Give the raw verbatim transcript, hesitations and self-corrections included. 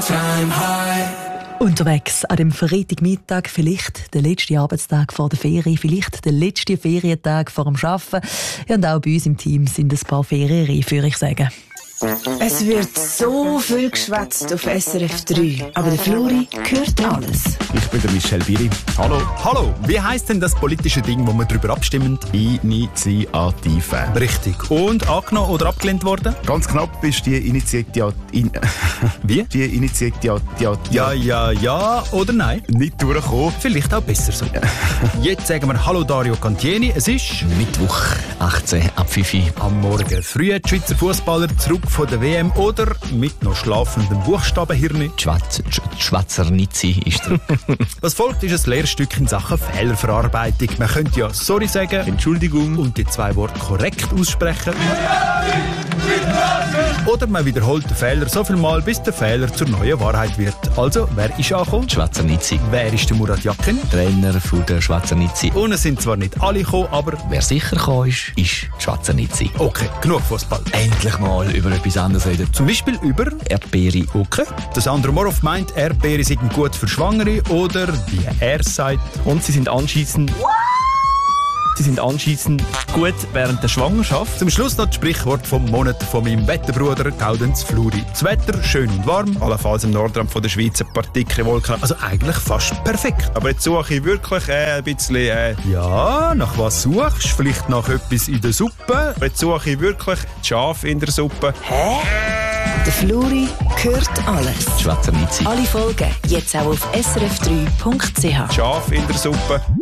all-time high. Unterwegs an dem Freitagmittag, vielleicht der letzte Arbeitstag vor der Ferie, vielleicht der letzte Ferientag vor dem Arbeiten. Ja, und auch bei uns im Team sind ein paar Ferienreife, würde ich sagen. Es wird so viel geschwätzt auf S R F drei, aber der Flori hört alles. Ich bin der Michel Biri. Hallo. Hallo, wie heisst denn das politische Ding, wo wir darüber abstimmen? Initiative. Richtig. Und angenommen oder abgelehnt worden? Ganz knapp ist die Initiative... In, Wie? Die Initiative... Ja, ja, ja oder nein? Nicht durchgekommen. Vielleicht auch besser so. Jetzt sagen wir Hallo Dario Cantieni. Es ist Mittwoch, achtzehn ab fünf Uhr. am Morgen früh die Schweizer Fußballer zurück von der W M oder mit noch schlafendem Buchstabenhirn. Schwatz, Schwatzernitzi ist drin. Was folgt, ist ein Lehrstück in Sachen Fehlerverarbeitung. Man könnte ja «Sorry» sagen, Entschuldigung. und die zwei Worte korrekt aussprechen. Oder man wiederholt den Fehler so viel Mal, bis der Fehler zur neuen Wahrheit wird. Also, wer ist angekommen? Schwatzernitzi. Wer ist der Murat Yakin? Trainer von der Schwatzernitzi. Und es sind zwar nicht alle gekommen, aber... Wer sicher gekommen ist, ist Schwatzernitzi. Okay, genug Fußball. Endlich mal über etwas anderes reden. Zum Beispiel über... Erdbeere. Okay. Das andere Morov meint, Erdbeere seien gut für Schwangere oder, wie er sagt... Und sie sind anschliessend... Sie sind anschliessend gut während der Schwangerschaft. Zum Schluss noch das Sprichwort vom Monat von meinem Wetterbruder Gaudenz Fluri. Das Wetter schön und warm, allenfalls im Nordrand von der Schweiz ein paar dicke Wolken. Also eigentlich fast perfekt. Aber jetzt suche ich wirklich äh, ein bisschen... Äh, Ja, nach was suchst? Vielleicht nach etwas in der Suppe? jetzt suche ich wirklich Schaf in der Suppe. Der Flori hört alles. Schwatzernitzi. Alle Folgen jetzt auch auf s r f drei punkt c h. Schaf in der Suppe.